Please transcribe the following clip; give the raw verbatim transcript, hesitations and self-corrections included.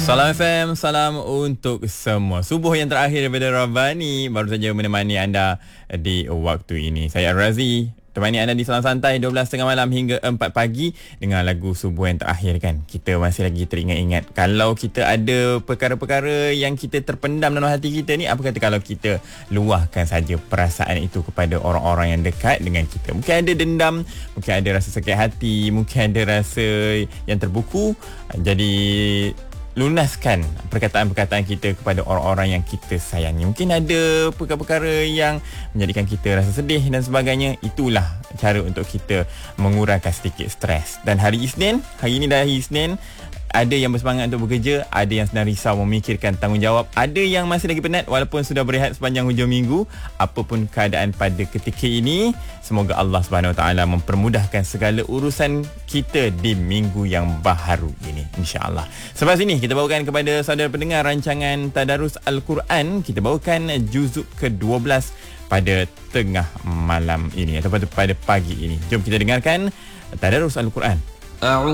Salam F M, salam untuk semua. Subuh yang terakhir daripada Rabbani baru saja menemani anda di waktu ini. Saya Ar-Razi, temani anda di Salam Santai dua belas tiga puluh malam hingga empat pagi dengan lagu subuh yang terakhir kan. Kita masih lagi teringat-ingat kalau kita ada perkara-perkara yang kita terpendam dalam hati kita ni, apa kata kalau kita luahkan saja perasaan itu kepada orang-orang yang dekat dengan kita. Mungkin ada dendam, mungkin ada rasa sakit hati, mungkin ada rasa yang terbuku. Jadi lunaskan perkataan-perkataan kita kepada orang-orang yang kita sayangi. Mungkin ada perkara-perkara yang menjadikan kita rasa sedih dan sebagainya. Itulah cara untuk kita mengurangkan sedikit stres. Dan hari Isnin, hari ini dah hari Isnin, ada yang bersemangat untuk bekerja, ada yang sedang risau memikirkan tanggungjawab, ada yang masih lagi penat walaupun sudah berehat sepanjang hujung minggu. Apapun keadaan pada ketika ini, semoga Allah Subhanahu Wa Taala mempermudahkan segala urusan kita di minggu yang baharu ini, insya-Allah. Selepas ini kita bawakan kepada saudara pendengar rancangan Tadarus Al-Quran. Kita bawakan juzuk ke dua belas pada tengah malam ini atau pada pada pagi ini. Jom kita dengarkan Tadarus Al-Quran.